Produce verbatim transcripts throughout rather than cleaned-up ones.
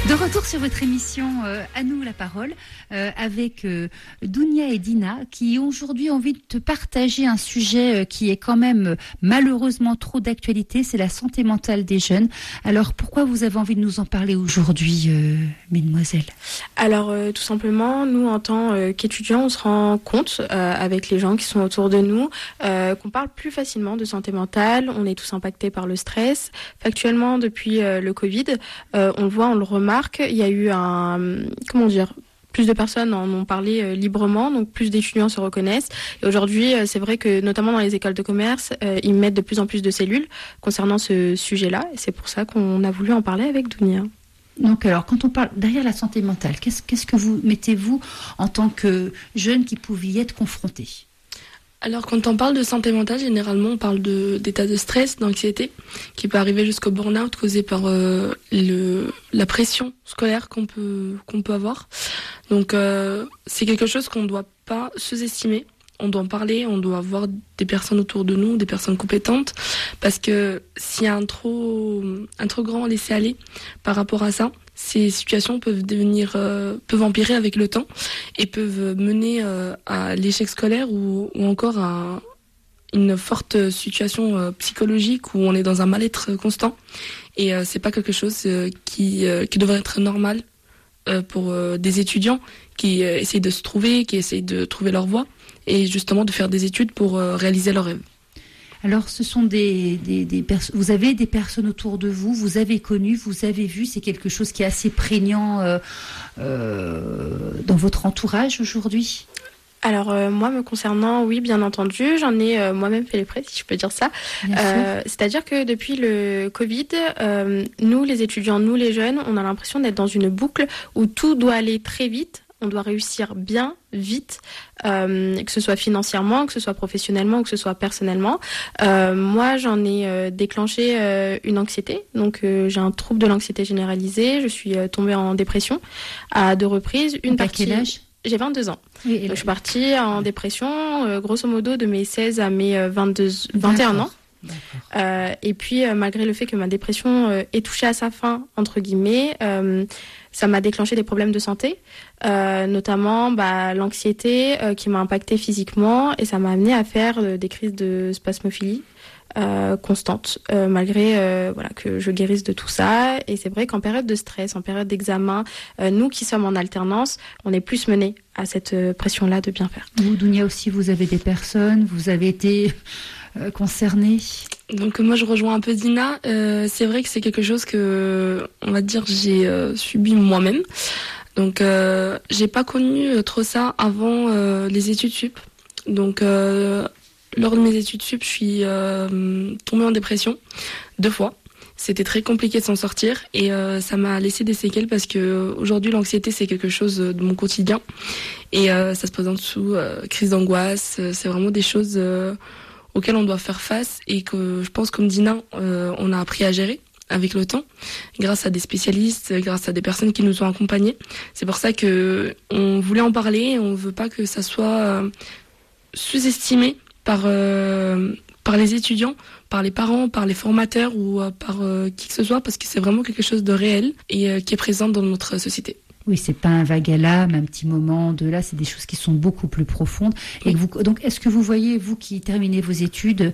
De retour sur votre émission euh, À nous la parole euh, avec euh, Dounia et Dina qui aujourd'hui ont envie de te partager un sujet euh, qui est quand même euh, malheureusement trop d'actualité, c'est la santé mentale des jeunes. Alors pourquoi vous avez envie de nous en parler aujourd'hui, euh, mesdemoiselles ? Alors euh, tout simplement, nous en tant euh, qu'étudiants, on se rend compte euh, avec les gens qui sont autour de nous euh, qu'on parle plus facilement de santé mentale, on est tous impactés par le stress. Factuellement, depuis euh, le Covid, euh, on le voit, on le remarque. Il y a eu un, comment dire, plus de personnes en ont parlé euh, librement, donc plus d'étudiants se reconnaissent. Et aujourd'hui, euh, c'est vrai que notamment dans les écoles de commerce, euh, ils mettent de plus en plus de cellules concernant ce sujet-là. Et c'est pour ça qu'on a voulu en parler avec Dounia. Donc alors, quand on parle derrière la santé mentale, qu'est-ce, qu'est-ce que vous mettez-vous en tant que jeune qui pouvait y être confronté ? Alors, quand on parle de santé mentale, généralement, on parle de, d'état de stress, d'anxiété, qui peut arriver jusqu'au burn-out causé par euh, le, la pression scolaire qu'on peut, qu'on peut avoir. Donc, euh, c'est quelque chose qu'on ne doit pas sous-estimer. On doit en parler, on doit avoir des personnes autour de nous, des personnes compétentes, parce que s'il y a un trop, un trop grand laisser-aller par rapport à ça, ces situations peuvent devenir, euh, peuvent empirer avec le temps et peuvent mener euh, à l'échec scolaire ou, ou encore à une forte situation euh, psychologique où on est dans un mal-être constant. Et euh, c'est pas quelque chose euh, qui, euh, qui devrait être normal euh, pour euh, des étudiants qui euh, essayent de se trouver, qui essayent de trouver leur voie et justement de faire des études pour euh, réaliser leurs rêves. Alors, ce sont des, des, des personnes. Vous avez des personnes autour de vous, vous avez connu, vous avez vu. C'est quelque chose qui est assez prégnant euh, euh, dans votre entourage aujourd'hui. Alors euh, moi, me concernant, oui, bien entendu, j'en ai euh, moi-même fait les frais, si je peux dire ça. Euh, c'est-à-dire que depuis le Covid, euh, nous, les étudiants, nous, les jeunes, on a l'impression d'être dans une boucle où tout doit aller très vite. On doit réussir bien, vite, euh, que ce soit financièrement, que ce soit professionnellement ou que ce soit personnellement. Euh, moi, j'en ai euh, déclenché euh, une anxiété. Donc, euh, j'ai un trouble de l'anxiété généralisée. Je suis euh, tombée en dépression à deux reprises. Une à partie... quel âge ? J'ai vingt-deux ans. Oui, Donc, je suis partie en dépression, euh, grosso modo, de mes seize à mes euh, vingt-deux, vingt et un ans. Euh, et puis, euh, malgré le fait que ma dépression euh, est touchée à sa fin, entre guillemets, euh, ça m'a déclenché des problèmes de santé, euh, notamment bah, l'anxiété euh, qui m'a impactée physiquement et ça m'a amené à faire euh, des crises de spasmophilie euh, constantes, euh, malgré euh, voilà, que je guérisse de tout ça. Et c'est vrai qu'en période de stress, en période d'examen, euh, nous qui sommes en alternance, on est plus menés à cette euh, pression-là de bien faire. Vous, Dounia, aussi, vous avez des personnes, vous avez été euh, concernée. Donc moi je rejoins un peu Dina, euh, c'est vrai que c'est quelque chose que, on va dire, j'ai euh, subi moi-même. Donc euh, j'ai pas connu trop ça avant euh, les études sup. Donc euh, lors de mes études sup, je suis euh, tombée en dépression deux fois. C'était très compliqué de s'en sortir et euh, ça m'a laissé des séquelles parce que aujourd'hui l'anxiété c'est quelque chose de mon quotidien et euh, ça se présente sous euh, crise d'angoisse. C'est vraiment des choses euh, auxquelles on doit faire face et que je pense comme Dina, euh, on a appris à gérer avec le temps, grâce à des spécialistes, grâce à des personnes qui nous ont accompagnés. C'est pour ça que on voulait en parler, on veut pas que ça soit euh, sous-estimé par euh, par les étudiants, par les parents, par les formateurs ou euh, par euh, qui que ce soit, parce que c'est vraiment quelque chose de réel et euh, qui est présent dans notre société. Oui, c'est pas un vague à l'âme, un petit moment de là, c'est des choses qui sont beaucoup plus profondes. Et que vous, donc, est-ce que vous voyez, vous qui terminez vos études,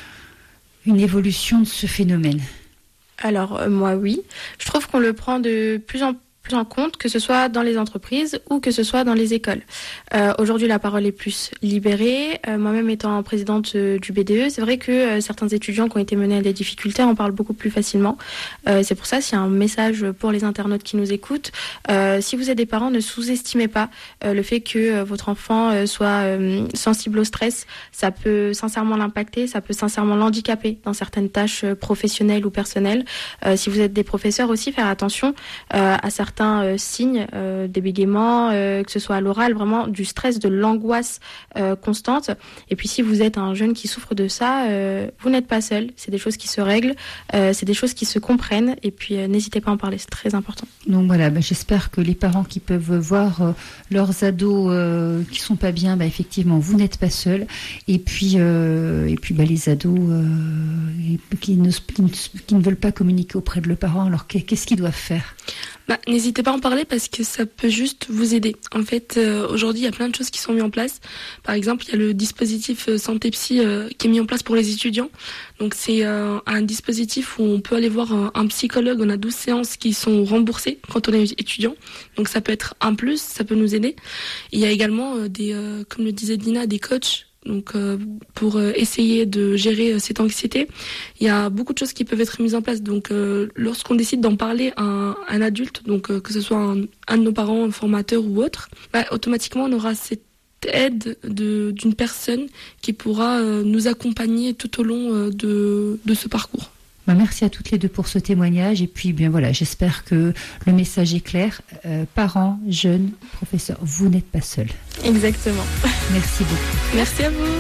une évolution de ce phénomène ? Alors, euh, moi, oui. Je trouve qu'on le prend de plus en plus en compte, que ce soit dans les entreprises ou que ce soit dans les écoles. Euh, aujourd'hui, la parole est plus libérée. Euh, moi-même étant présidente euh, du B D E, c'est vrai que euh, certains étudiants qui ont été menés à des difficultés en parlent beaucoup plus facilement. Euh, c'est pour ça, s'il y a un message pour les internautes qui nous écoutent, euh, si vous êtes des parents, ne sous-estimez pas euh, le fait que euh, votre enfant euh, soit euh, sensible au stress. Ça peut sincèrement l'impacter, ça peut sincèrement l'handicaper dans certaines tâches euh, professionnelles ou personnelles. Euh, si vous êtes des professeurs aussi, faire attention euh, à certains certains euh, signes, euh, des bégaiements, euh, que ce soit à l'oral, vraiment du stress, de l'angoisse euh, constante. Et puis si vous êtes un jeune qui souffre de ça, euh, vous n'êtes pas seul. C'est des choses qui se règlent, euh, c'est des choses qui se comprennent. Et puis euh, n'hésitez pas à en parler, c'est très important. Donc voilà, bah, j'espère que les parents qui peuvent voir euh, leurs ados euh, qui sont pas bien, bah, effectivement, vous n'êtes pas seuls. Et puis, euh, et puis bah, les ados euh, qui, ne, qui, ne, qui ne veulent pas communiquer auprès de leurs parents, alors qu'est-ce qu'ils doivent faire ? Bah, n'hésitez pas à en parler parce que ça peut juste vous aider. En fait, euh, aujourd'hui, il y a plein de choses qui sont mises en place. Par exemple, il y a le dispositif euh, Santé Psy euh, qui est mis en place pour les étudiants. Donc, c'est euh, un dispositif où on peut aller voir un, un psychologue. On a douze séances qui sont remboursées quand on est étudiant. Donc, ça peut être un plus, ça peut nous aider. Il y a également euh, des, euh, comme le disait Dina, des coachs. Donc, euh, pour euh, essayer de gérer euh, cette anxiété, il y a beaucoup de choses qui peuvent être mises en place. Donc, euh, lorsqu'on décide d'en parler à un, un adulte, donc euh, que ce soit un, un de nos parents, un formateur ou autre, bah, automatiquement, on aura cette aide de, d'une personne qui pourra euh, nous accompagner tout au long euh, de, de ce parcours. Bah, merci à toutes les deux pour ce témoignage. Et puis, bien voilà, j'espère que le message est clair. Euh, parents, jeunes, professeurs, vous n'êtes pas seuls. Exactement. Merci beaucoup. Merci à vous.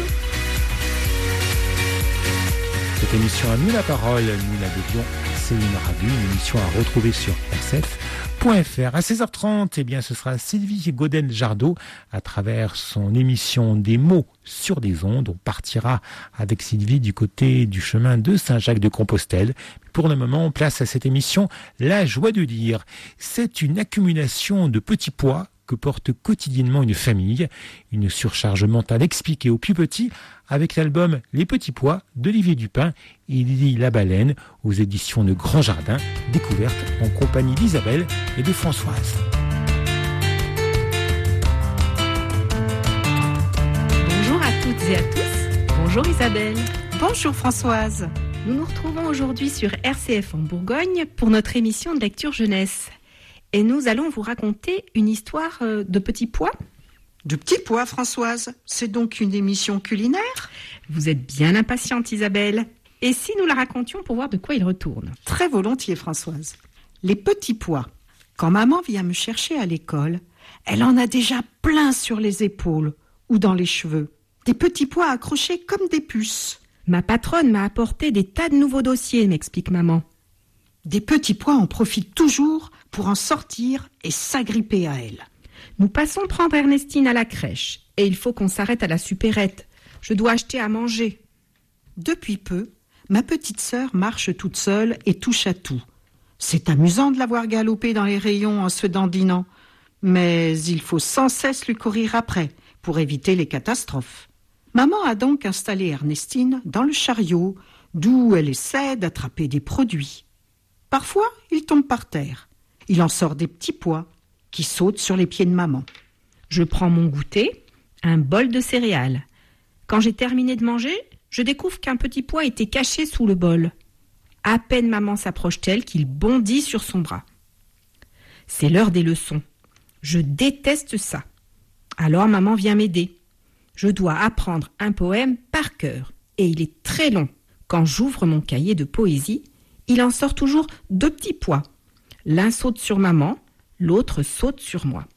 Cette émission a mis la parole. Nous la devions à Céline Radu, une émission à retrouver sur R C F point F R. À seize heures trente, eh bien, ce sera Sylvie Godin-Jardot à travers son émission Des mots sur des ondes. On partira avec Sylvie du côté du chemin de Saint-Jacques-de-Compostelle. Pour le moment, on place à cette émission La joie de lire. C'est une accumulation de petits pois que porte quotidiennement une famille. Une surcharge mentale expliquée aux plus petits avec l'album Les petits pois d'Olivier Dupin et Lily la baleine aux éditions de Grand Jardin, découverte en compagnie d'Isabelle et de Françoise. Bonjour à toutes et à tous. Bonjour Isabelle. Bonjour Françoise. Nous nous retrouvons aujourd'hui sur R C F en Bourgogne pour notre émission de lecture jeunesse. Et nous allons vous raconter une histoire de petits pois. De petits pois, Françoise. C'est donc une émission culinaire ? Vous êtes bien impatiente, Isabelle. Et si nous la racontions pour voir de quoi il retourne ? Très volontiers, Françoise. Les petits pois. Quand maman vient me chercher à l'école, elle en a déjà plein sur les épaules ou dans les cheveux. Des petits pois accrochés comme des puces. Ma patronne m'a apporté des tas de nouveaux dossiers, m'explique maman. Des petits pois, on profite toujours pour en sortir et s'agripper à elle. Nous passons prendre Ernestine à la crèche et il faut qu'on s'arrête à la supérette. Je dois acheter à manger. Depuis peu, ma petite sœur marche toute seule et touche à tout. C'est amusant de la voir galoper dans les rayons en se dandinant, mais il faut sans cesse lui courir après pour éviter les catastrophes. Maman a donc installé Ernestine dans le chariot, d'où elle essaie d'attraper des produits. Parfois, il tombe par terre. Il en sort des petits pois qui sautent sur les pieds de maman. Je prends mon goûter, un bol de céréales. Quand j'ai terminé de manger, je découvre qu'un petit pois était caché sous le bol. À peine maman s'approche-t-elle qu'il bondit sur son bras. C'est l'heure des leçons. Je déteste ça. Alors maman vient m'aider. Je dois apprendre un poème par cœur et il est très long. Quand j'ouvre mon cahier de poésie, il en sort toujours deux petits pois. L'un saute sur maman, l'autre saute sur moi.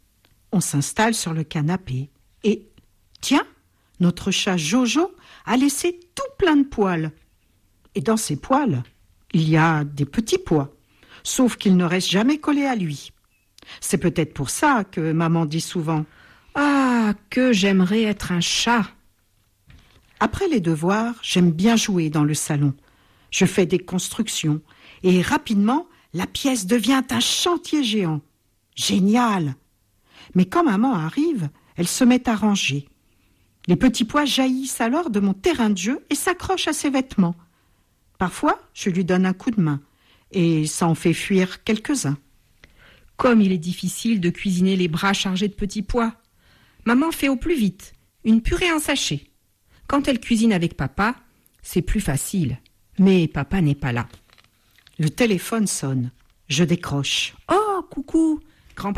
On s'installe sur le canapé et, tiens, notre chat Jojo a laissé tout plein de poils. Et dans ces poils, il y a des petits pois, sauf qu'ils ne restent jamais collés à lui. C'est peut-être pour ça que maman dit souvent « Ah, que j'aimerais être un chat !» Après les devoirs, j'aime bien jouer dans le salon. Je fais des constructions et rapidement, la pièce devient un chantier géant. Génial! Mais quand maman arrive, elle se met à ranger. Les petits pois jaillissent alors de mon terrain de jeu et s'accrochent à ses vêtements. Parfois, je lui donne un coup de main et ça en fait fuir quelques-uns. Comme il est difficile de cuisiner les bras chargés de petits pois. Maman fait au plus vite une purée en sachet. Quand elle cuisine avec papa, c'est plus facile. Mais papa n'est pas là. Le téléphone sonne. Je décroche. « Oh, coucou, grand-papy !»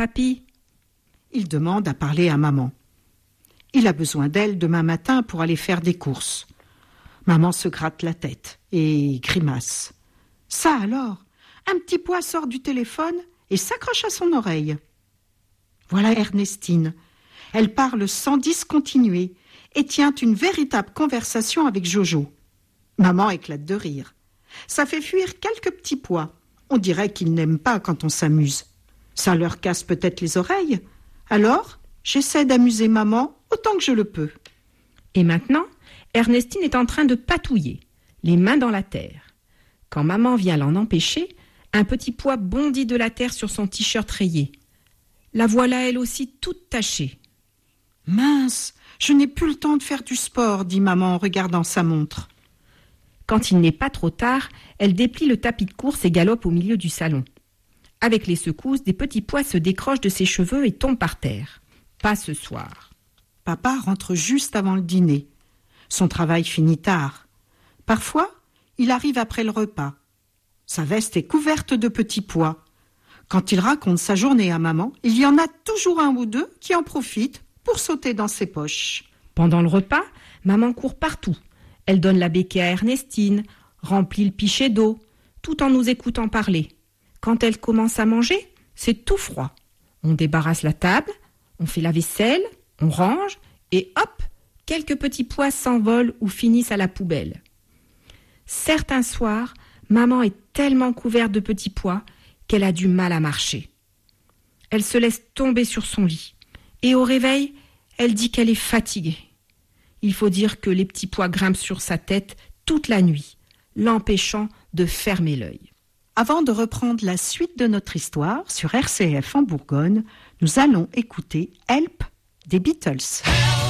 Il demande à parler à maman. Il a besoin d'elle demain matin pour aller faire des courses. Maman se gratte la tête et grimace. Ça alors, un petit pois sort du téléphone et s'accroche à son oreille. Voilà Ernestine. Elle parle sans discontinuer et tient une véritable conversation avec Jojo. Maman éclate de rire. Ça fait fuir quelques petits pois. On dirait qu'ils n'aiment pas quand on s'amuse. Ça leur casse peut-être les oreilles. Alors, j'essaie d'amuser maman autant que je le peux. Et maintenant, Ernestine est en train de patouiller, les mains dans la terre. Quand maman vient l'en empêcher, Un petit pois bondit de la terre sur son t-shirt rayé. La voilà elle aussi toute tachée. « Mince, je n'ai plus le temps de faire du sport, dit maman en regardant sa montre. » Quand il n'est pas trop tard, elle déplie le tapis de course et galope au milieu du salon. Avec les secousses, des petits pois se décrochent de ses cheveux et tombent par terre. Pas ce soir. Papa rentre juste avant le dîner. Son travail finit tard. Parfois, il arrive après le repas. Sa veste est couverte de petits pois. Quand il raconte sa journée à maman, il y en a toujours un ou deux qui en profitent pour sauter dans ses poches. Pendant le repas, maman court partout. Elle donne la béquille à Ernestine, remplit le pichet d'eau, tout en nous écoutant parler. Quand elle commence à manger, c'est tout froid. On débarrasse la table, on fait la vaisselle, on range, et hop, quelques petits pois s'envolent ou finissent à la poubelle. Certains soirs, maman est tellement couverte de petits pois qu'elle a du mal à marcher. Elle se laisse tomber sur son lit, et au réveil, elle dit qu'elle est fatiguée. Il faut dire que les petits pois grimpent sur sa tête toute la nuit, l'empêchant de fermer l'œil. Avant de reprendre la suite de notre histoire sur R C F en Bourgogne, nous allons écouter Help des Beatles.